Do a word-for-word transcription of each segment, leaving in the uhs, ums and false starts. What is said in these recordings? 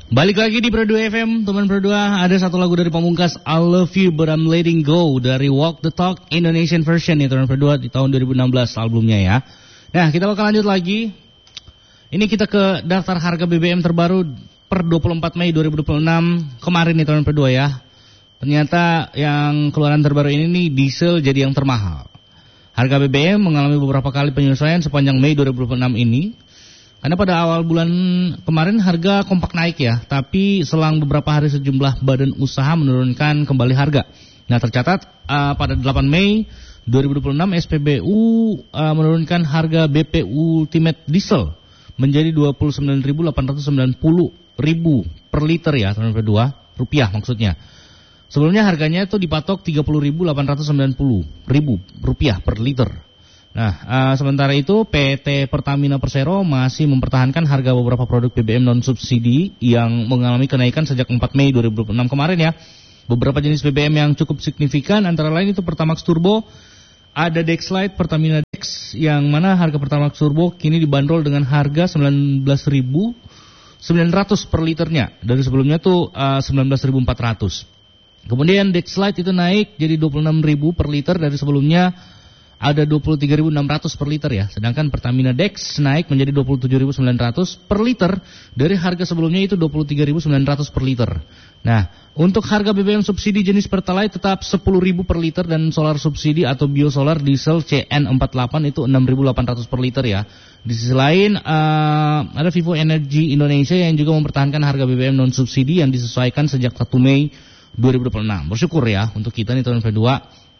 Balik lagi di Pro dua F M, teman Pro dua. Ada satu lagu dari Pamungkas, I Love You But I'm Letting Go, dari Walk the Talk Indonesian version ya teman Pro dua, di tahun dua ribu enam belas albumnya ya. Nah, kita bakal lanjut lagi. Ini kita ke daftar harga B B M terbaru per dua puluh empat Mei dua ribu dua puluh enam kemarin nih teman Pro dua ya. Ternyata yang keluaran terbaru ini nih diesel jadi yang termahal. Harga B B M mengalami beberapa kali penyesuaian sepanjang Mei dua ribu dua puluh enam ini. Karena pada awal bulan kemarin harga kompak naik ya, tapi selang beberapa hari sejumlah badan usaha menurunkan kembali harga. Nah, tercatat uh, pada delapan Mei dua ribu dua puluh enam S P B U uh, menurunkan harga B P Ultimate Diesel menjadi dua puluh sembilan ribu delapan ratus sembilan puluh per liter ya, teman-teman dua rupiah maksudnya. Sebelumnya harganya itu dipatok tiga puluh ribu delapan ratus sembilan puluh rupiah per liter. Nah, uh, sementara itu P T Pertamina Persero masih mempertahankan harga beberapa produk B B M non-subsidi yang mengalami kenaikan sejak empat Mei dua ribu dua puluh enam kemarin ya. Beberapa jenis B B M yang cukup signifikan antara lain itu Pertamax Turbo, ada Dexlite Pertamina Dex yang mana harga Pertamax Turbo kini dibanderol dengan harga sembilan belas ribu sembilan ratus per liternya. Dari sebelumnya tuh uh, sembilan belas ribu empat ratus. Kemudian Dexlite itu naik jadi dua puluh enam ribu per liter, dari sebelumnya ada dua puluh tiga ribu enam ratus per liter ya. Sedangkan Pertamina Dex naik menjadi dua puluh tujuh ribu sembilan ratus per liter, dari harga sebelumnya itu dua puluh tiga ribu sembilan ratus per liter. Nah, untuk harga B B M subsidi jenis Pertalite tetap sepuluh ribu per liter, dan solar subsidi atau biosolar diesel C N empat puluh delapan itu enam ribu delapan ratus per liter ya. Di sisi lain uh, ada Vivo Energy Indonesia yang juga mempertahankan harga B B M non subsidi yang disesuaikan sejak satu Mei dua ribu dua puluh enam. Bersyukur ya untuk kita nih tahun kedua.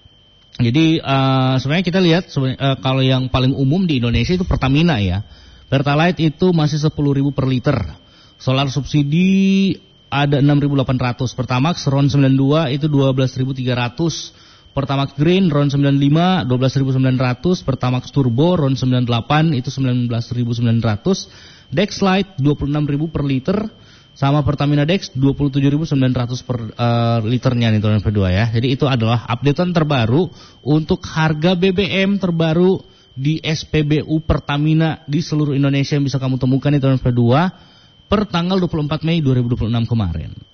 Jadi uh, sebenarnya kita lihat uh, kalau yang paling umum di Indonesia itu Pertamina ya. Pertalite itu masih sepuluh ribu per liter. Solar subsidi ada enam ribu delapan ratus. Pertamax R O N sembilan puluh dua itu dua belas ribu tiga ratus. Pertamax Green R O N sembilan puluh lima dua belas ribu sembilan ratus. Pertamax Turbo R O N sembilan puluh delapan itu sembilan belas ribu sembilan ratus. Dexlite dua puluh enam ribu per liter. Sama Pertamina Dex dua puluh tujuh ribu sembilan ratus per uh, liternya nih tahun kedua ya. Jadi itu adalah updatean terbaru untuk harga B B M terbaru di S P B U Pertamina di seluruh Indonesia yang bisa kamu temukan di tahun kedua per tanggal dua puluh empat Mei dua ribu dua puluh enam kemarin.